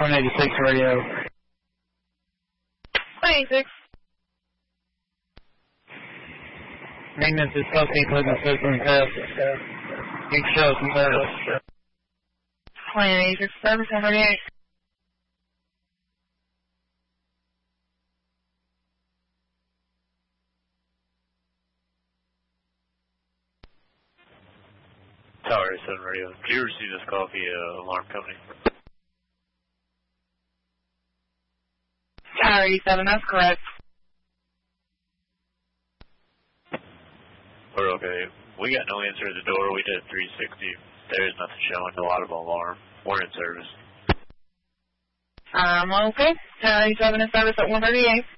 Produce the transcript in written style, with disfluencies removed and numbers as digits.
186 radio. 186. Maintenance is Southeast Pleasant System test. You can show some service. 186 service 138. Tower 87 radio. Did you receive this call via alarm company? Tower 87, that's correct. We're okay. We got no answer at the door. We did 360. There's nothing showing. No audible alarm. We're in service. Okay. Tower 87 is service at 138.